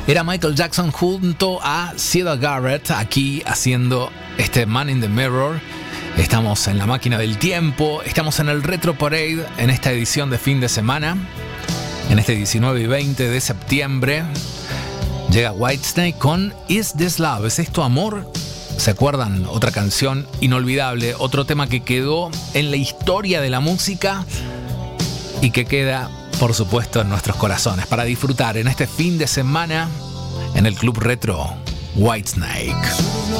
Era Michael Jackson junto a Siedah Garrett aquí haciendo este Man in the Mirror. Estamos en la máquina del tiempo, estamos en el Retro Parade en esta edición de fin de semana. En este 19 y 20 de septiembre llega Whitesnake con Is This Love? ¿Es esto amor? ¿Se acuerdan? Otra canción inolvidable, otro tema que quedó en la historia de la música y que queda, por supuesto, en nuestros corazones para disfrutar en este fin de semana en el Club Retro. Whitesnake.